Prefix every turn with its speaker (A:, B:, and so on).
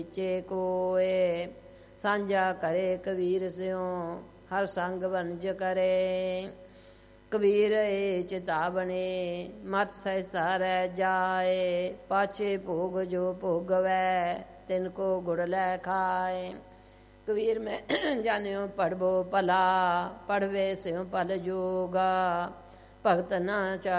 A: ਚੇ ਕੋਏ ਸਾਂਝਾ ਕਰੇ ਕਬੀਰ ਸਿਉ ਹਰ ਸੰਗ ਵਣਜ ਕਰੇ। ਕਬੀਰ ਏ ਚਿਤਾਵਣੇ ਮਤ ਸਹਿਸਾ ਰਹਿ ਜਾਏ ਪਾਛੇ ਭੋਗ ਜੋ ਭੋਗਵੈ ਤਿਨ ਕੋ ਗੁੜ ਲੈ ਖਾਏ। ਕਬੀਰ ਮੈਂ ਜਾਣਿਓ ਪੜਬੋ ਭਲਾ ਪੜਵੇ ਸਿਉ ਭਲ ਜੋਗਾ ਭਗਤ ਨਾ ਚਾ